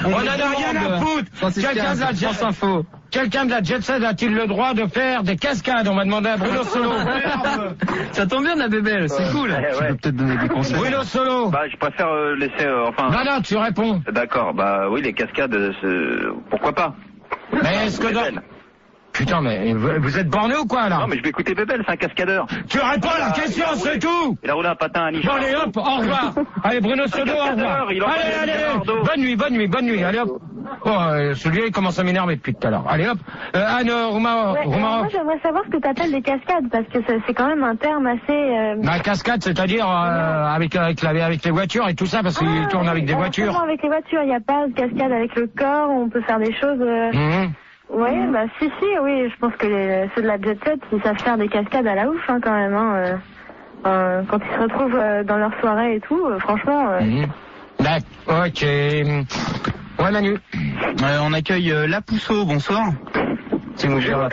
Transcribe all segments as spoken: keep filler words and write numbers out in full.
On n'en a rien à foutre. Quelqu'un de la jet info. Quelqu'un de la jet set a-t-il le droit de faire des cascades? On va demander à Bruno Solo. Ça tombe bien de la bébelle, c'est euh, cool. Ouais, ouais. Tu peux peut-être donner des conseils. Bruno Solo. Bah, je préfère euh, laisser, euh, enfin. Non, non, tu réponds. D'accord, bah oui, les cascades, euh, pourquoi pas? Mais est-ce que dans... Putain, mais vous êtes borné ou quoi, là? Non, mais je vais écouter Bébel, c'est un cascadeur. Tu réponds à la question, c'est tout. Il a roulé un patin à Nice. Bon, allez, hop, au revoir. Allez, Bruno Solo, au revoir. Allez, allez, bonne nuit, bonne nuit, bonne nuit. Allez, hop. Oh, euh, celui-là, il commence à m'énerver depuis tout à l'heure. Allez, hop. Euh, Anne, Rouma, ouais, Rouma. Moi, j'aimerais savoir ce que tu appelles des cascades, parce que c'est quand même un terme assez... Euh... La cascade, c'est-à-dire euh, avec, avec, la, avec les voitures et tout ça, parce qu'ils ah, tournent avec des voitures. Non, avec les voitures, il n'y a pas de cascade avec le corps, on peut faire des choses... Euh... Mmh. Oui, bah si, si, oui, je pense que les, ceux de la jet set, ils savent faire des cascades à la ouf, hein, quand même, hein, euh, euh, quand ils se retrouvent euh, dans leur soirée et tout, euh, franchement... Euh... Mmh. D'accord, ok. Ouais, Manu. Euh, on accueille euh, Lapousseau, bonsoir. C'est mon Gérard.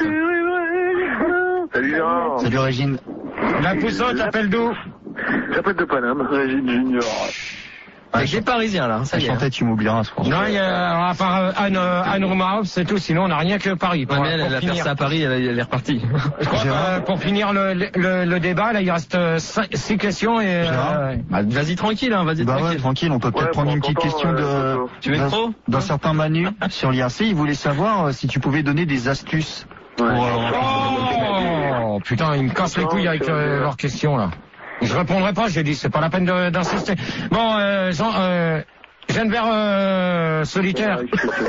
Salut Gérard. Salut Régine. Lapousseau, t'appelles d'où? J'appelle de Paname, Régine Junior. Avec des Parisiens, là. Ça chantait, tu m'oublieras, ce Non, il y a, à part euh, Anne, euh, Anne Romarov, c'est tout. Sinon, on n'a rien que Paris. Pour, ouais, mais elle, elle a fait ça à Paris, elle, elle est repartie. euh, pour finir le, le, le débat, là, il reste euh, cinq, six questions et... Euh, bah, vas-y tranquille, hein, vas-y bah tranquille. Ouais, tranquille, on peut peut-être ouais, prendre une petite question euh, de... Tu veux trop D'un certain Manu sur l'I R C, il voulait savoir euh, si tu pouvais donner des astuces. Ouais. Pour, euh, oh, putain, ils me cassent les couilles avec euh, leurs questions, là. Je répondrai pas, j'ai dit, c'est pas la peine d'insister. Bon, euh, Jean... Euh, Geneviève euh, solitaire.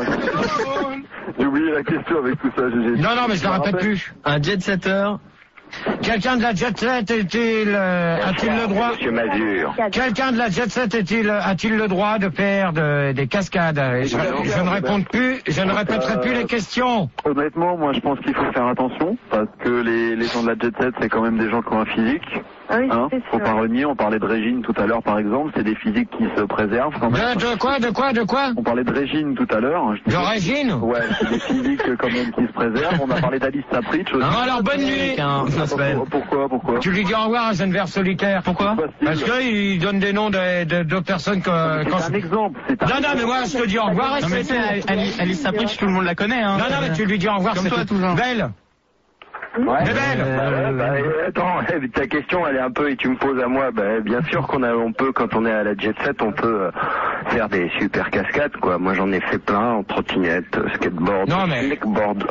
J'ai oublié la question avec tout ça. J'ai... Non, non, mais je la répète plus. Un jet setter. Quelqu'un de la jet set est-il euh, a-t-il le droit? Monsieur Mazur. Quelqu'un de la jet set est-il a-t-il le droit de faire de, des cascades? Je, je ne réponds plus, je ne répéterai plus les questions. Honnêtement, moi, je pense qu'il faut faire attention parce que les, les gens de la jet set, c'est quand même des gens qui ont un physique. Ah oui, hein, c'est faut pas renier, on parlait de Régine tout à l'heure par exemple, c'est des physiques qui se préservent quand même. De, de quoi, de quoi, de quoi? On parlait de Régine tout à l'heure. De Régine? Ouais, c'est des physiques quand même qui se préservent. On a parlé d'Alice Sapritch aussi. Non, alors bonne nuit. Pourquoi, pourquoi, pourquoi? Tu lui dis au revoir à Geneviève solitaire. Pourquoi? Parce qu'il donne des noms de, de, de personnes que... C'est quand un exemple. C'est un non, non, mais moi je te dis au revoir et non, mais c'est Alice, Alice Sapritch, tout le monde la connaît. Hein, non, non, mais tu lui dis au revoir, c'est tout. Belle. Ouais, Belle. Euh, bah, bah, attends, ta question elle est un peu et tu me poses à moi. Bah, bien sûr qu'on a, on peut quand on est à la jet set, on peut euh, faire des super cascades quoi. Moi j'en ai fait plein en trottinette, skateboard, non, mais... snakeboard.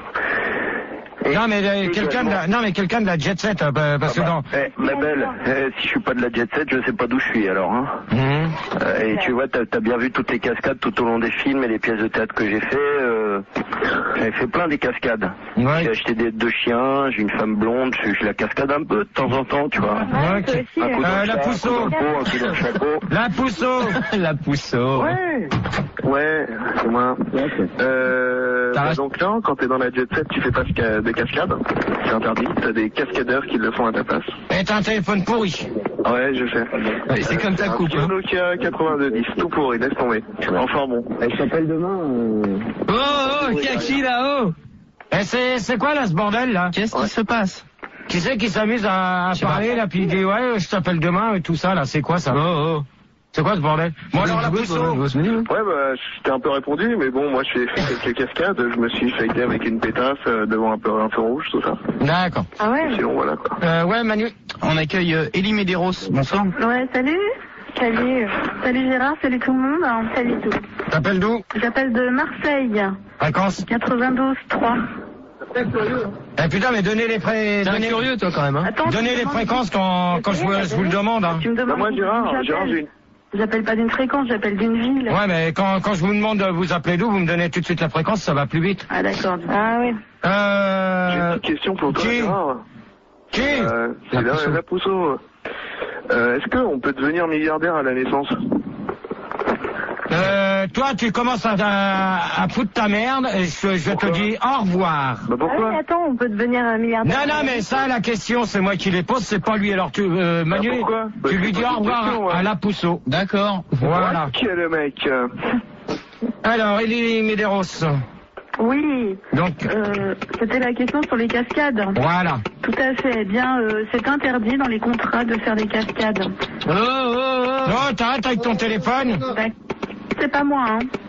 Et non mais euh, quelqu'un de la, non mais quelqu'un de la jet set euh, parce que ah bah, dans... eh, ma belle, eh, si je suis pas de la jet set, je sais pas d'où je suis alors. Hein. Mmh. Euh, et tu vois, t'as as bien vu toutes les cascades tout au long des films et les pièces de théâtre que j'ai fait. Euh, j'ai fait plein des cascades. Ouais. J'ai acheté des deux chiens, j'ai une femme blonde, je, je la cascade un peu de temps en temps, tu vois. Ouais, okay. Aussi, un coup euh, dans la le Pousseau. un coup dans le chapeau. La Pousseau. La Pousseau. Ouais. Ouais, c'est moi. Euh, bah donc là, quand t'es dans la jet set, tu fais pas des cascades. C'est interdit. T'as des cascadeurs qui le font à ta place. Et t'as un téléphone pourri. Ouais, je sais. Ouais, c'est comme ta coupe. Un Hein. Nokia quatre-vingt-deux dix, tout pourri, laisse tomber. Enfin bon. Elle s'appelle demain. Euh... Oh, oh, Kaki là-haut. Et c'est, c'est quoi là ce bordel là? Qu'est-ce qui se passe? Qui c'est qui s'amuse à, à parler là puis il dit ouais je t'appelle demain et tout ça là, c'est quoi ça? Oh, oh. C'est quoi ce bordel? Bon alors la Pousseau. Ouais bah je t'ai un peu répondu, mais bon moi je fais quelques cascades, je me suis fêté avec une pétasse euh, devant un peu un feu rouge, tout ça. D'accord. Ah ouais? Sinon voilà quoi. Euh, ouais Manu. On accueille euh, Elie Medeiros, bonsoir. Ouais, salut. Salut. Salut Gérard, salut tout le monde. Salut tout. T'appelles d'où? J'appelle de Marseille. Fréquence? quatre-vingt-douze trois. Eh putain mais donnez les pré... T'es un donnez... curieux toi quand même hein. Attends, donnez les fréquences quand, quand je, vous, je vous le demande hein. Tu me demandes Bah moi Gérard, d'où Gérard j'ai une... J'appelle pas d'une fréquence, j'appelle d'une ville. Ouais mais quand, quand je vous demande de vous appeler d'où, vous me donnez tout de suite la fréquence, ça va plus vite. Ah d'accord. Ah oui. Euh... J'ai une petite question pour toi Qui? Gérard. Qui? Euh, c'est là, la Pousseau. Euh, est-ce qu'on peut devenir milliardaire à la naissance? Euh, toi, tu commences à, à, à foutre ta merde et je, je te dis au revoir. Bah pourquoi? Ah oui, attends, on peut devenir un milliardaire. Non, non, mais ça, la question, c'est moi qui les pose, c'est pas lui. Alors, tu, euh, Manu, bah pourquoi? Bah, tu lui dis au revoir question, ouais. à la Pousseau. D'accord. Voilà. Qui est le mec? Alors, Elie Medeiros. Oui. Donc, euh, c'était la question sur les cascades. Voilà. Tout à fait. Eh bien, euh, c'est interdit dans les contrats de faire des cascades. Oh, oh, oh. Non, t'arrêtes avec ton téléphone. C'est pas moi, hein.